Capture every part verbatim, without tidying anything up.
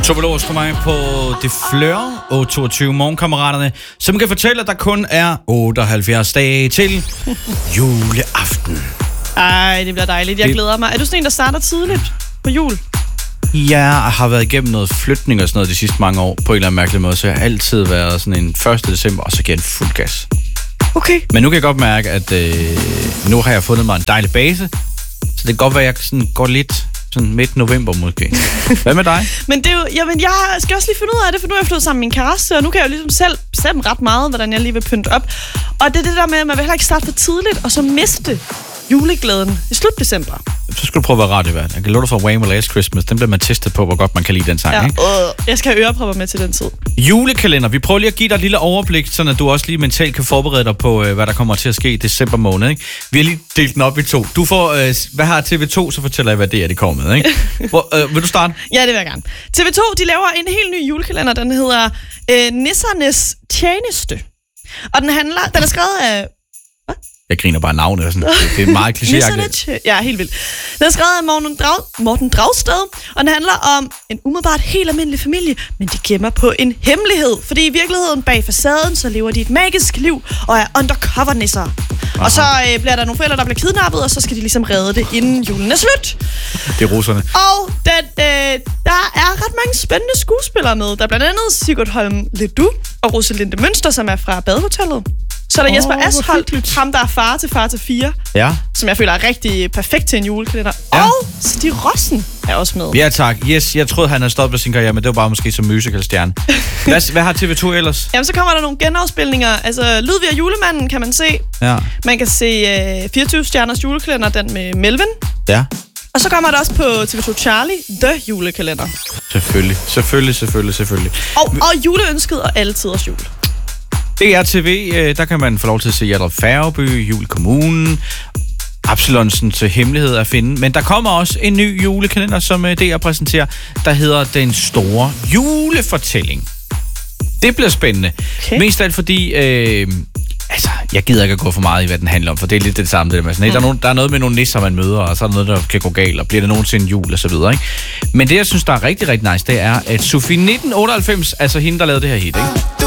Tobelos for mig på Det Fleur og toogtyve morgenkammeraterne, som kan fortælle, at der kun er otteoghalvfjerds dage til juleaften. Ej, det bliver dejligt. Jeg det... glæder mig. Er du sådan en, der starter tidligt på jul? Jeg har været igennem noget flytning og sådan noget de sidste mange år på en eller anden mærkelig måde, så jeg har altid været sådan en første december, og så giver en fuld gas. Okay. Men nu kan jeg godt mærke, at øh, nu har jeg fundet mig en dejlig base, så det kan godt være, at jeg sådan går lidt sådan midt november måske. Hvad med dig? Men det er jo, jamen jeg skal også lige finde ud af det, for nu er jeg flyttet sammen med min kæreste, og nu kan jeg jo ligesom selv bestemme ret meget, hvordan jeg lige vil pynte op. Og det er det der med, at man vil heller ikke starte for tidligt, og så miste juleglæden i slut december. Så skal du prøve at være radiovært. Jeg kan love dig for Wham! Last Christmas. Den bliver man testet på, hvor godt man kan lide den sang, ja, ikke? Øh, jeg skal have ørepropper med til den tid. Julekalender. Vi prøver lige at give dig et lille overblik, så at du også lige mentalt kan forberede dig på, hvad der kommer til at ske i december måned, ikke? Vi har lige delt den op i to. Du får, øh, hvad har T V to, så fortæller jeg, hvad det er, det kommer med, ikke? Hvor, øh, vil du starte? Ja, det vil jeg gerne. T V to, de laver en helt ny julekalender, den hedder øh, Nissernes Tjeneste. Og den handler, den er skrevet af... Jeg griner bare navnet. Sådan. Det, det er meget klichéagtigt. Ja, helt vildt. Den er skrevet af Morten, Drag, Morten Dragsted, og den handler om en umiddelbart helt almindelig familie, men de gemmer på en hemmelighed. Fordi i virkeligheden bag facaden, så lever de et magisk liv og er undercover-nisser. Aha. Og så øh, bliver der nogle forældre, der bliver kidnappet, og så skal de ligesom redde det, inden julen er slut. Det er russerne. Og den, øh, der er ret mange spændende skuespillere med. Der er blandt andet Sigurd Holm Ledoux og Rosalinde Mønster, som er fra Badehotellet. Så er der oh, Jesper Asholdt, ham der er far til far til fire, ja. Som jeg føler er rigtig perfekt til en julekalender. Ja. Og Stig Rossen er også med. Ja tak, yes, jeg troede han havde stoppet sin karriere, men det var bare måske som musicalstjerne. hvad, hvad har T V to ellers? Jamen så kommer der nogle genafspilninger, altså Ludvig og Julemanden kan man se. Ja. Man kan se uh, fireogtyve stjerners julekalender, den med Melvin. Ja. Og så kommer der også på T V to Charlie, The Julekalender. Selvfølgelig, selvfølgelig, selvfølgelig, selvfølgelig. Og, og juleønsket og alle tiders jul. D R T V, der kan man få lov til at se Hjalmar Færgeby, Jul i Kommunen, Absalonsen til hemmelighed at finde. Men der kommer også en ny julekalender, som D R præsenterer, der hedder Den Store Julefortælling. Det bliver spændende. Okay. Mest af alt fordi, øh, altså, jeg gider ikke at gå for meget i, hvad den handler om, for det er lidt det samme. Det der, sådan, mm. der, er nogen, der er noget med nogle nisser, man møder, og så er der noget, der kan gå galt, og bliver det nogensinde jul, og så videre, ikke? Men det, jeg synes, der er rigtig, rigtig nice, det er, at Sofie nitten otteoghalvfems, altså hende, der lavede det her hit, ikke?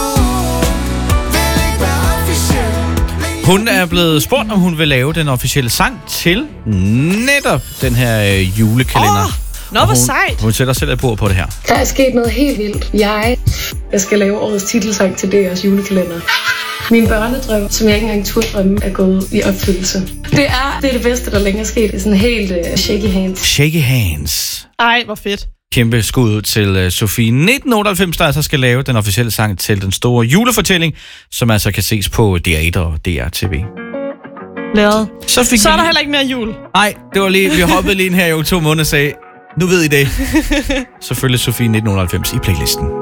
Hun er blevet spurgt, om hun vil lave den officielle sang til netop den her øh, julekalender. Åh, nå, hvor sejt. Hun sætter selv et bord på det her. Der er sket noget helt vildt. Jeg, jeg skal lave årets titelsang til D R's julekalender. Min børnedrøm, som jeg ikke engang turde drømme, er gået i opfyldelse. Det er det, er det bedste, der længe er sket. Det er sådan helt uh, shaky hands. Shaky hands. Ej, hvor fedt. Kæmpe skud til uh, Sofie nitten otteoghalvfems, der altså skal lave den officielle sang til Den Store Julefortælling, som altså kan ses på D R et og D R T V. Lavet. Så, Så er der heller ikke mere jul. Nej, det var lige, vi hoppede lige ind her i oktober måned og sagde, nu ved I det. Selvfølgelig Sofie nitten otteoghalvfems i playlisten.